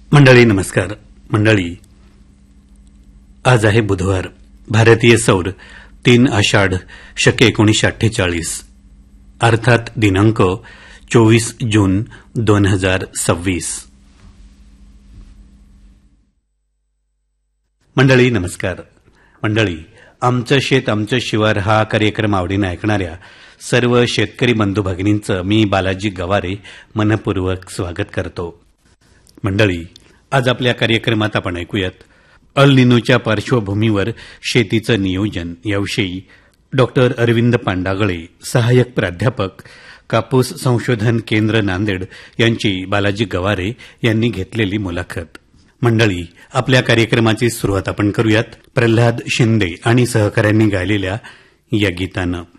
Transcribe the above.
मंडळी नमस्कार. मंडळी, आज आहे बुधवार, भारतीय सौर 3 आषाढ शके 1948, अर्थात दिनांक 24 जून 2026. मंडळी नमस्कार. मंडळी, आमचं शेत आमचं शिवार हा कार्यक्रम आवडीनं ऐकणाऱ्या सर्व शेतकरी बंधू भगिनींचं मी बालाजी गवारे मनपूर्वक स्वागत करतो. मंडळी, आज आपल्या कार्यक्रमात आपण ऐकूयात अल निनोच्या पार्श्वभूमीवर शेतीचं नियोजन याविषयी डॉक्टर अरविंद पांडागळे, सहाय्यक प्राध्यापक, कापूस संशोधन केंद्र, नांदेड यांची बालाजी गवारे यांनी घेतलेली मुलाखत. मंडळी, आपल्या कार्यक्रमाची सुरुवात आपण करूयात प्रल्हाद शिंदे आणि सहकाऱ्यांनी गायलेल्या या गीतानं.